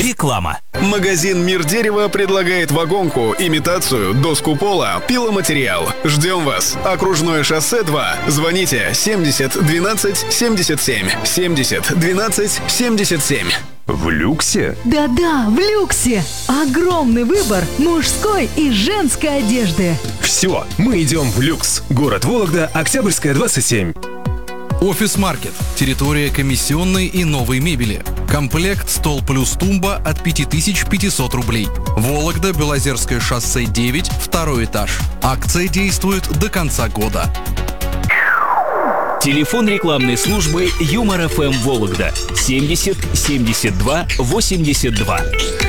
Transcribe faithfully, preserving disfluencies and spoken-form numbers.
Реклама. Магазин «Мир дерева» предлагает вагонку, имитацию, доску пола, пиломатериал. Ждем вас. Окружное шоссе два. Звоните семьдесят двенадцать семьдесят семь. семьдесят двенадцать семьдесят семь. В люксе? Да-да, в люксе. Огромный выбор мужской и женской одежды. Все, мы идем в люкс. Город Вологда, Октябрьская, двадцать семь. Офис-маркет. Территория комиссионной и новой мебели. Комплект стол плюс тумба от пять тысяч пятьсот рублей. Вологда, Белозерское шоссе девять, второй этаж. Акция действует до конца года. Телефон рекламной службы Юмор эф эм Вологда семьдесят семьдесят два восемьдесят два.